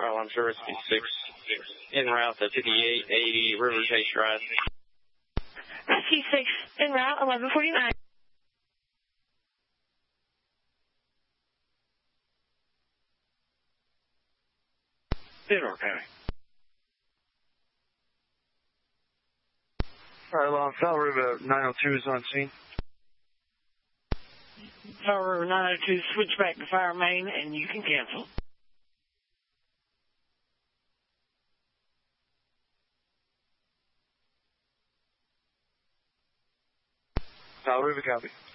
Alarm service 6 en route to 5880 River Chase Drive. Rescue 6 en route 1149. Theodore County. Fire alarm, Foul River 902 is on scene. Foul River 902, switch back to fire main and you can cancel. Foul River, copy.